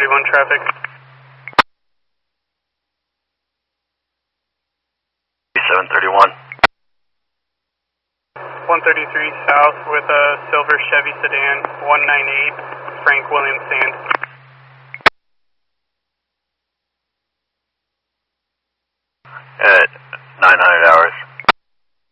731 traffic. 731. 133 south with a silver Chevy sedan, 198, Frank William Sand. At 900 hours.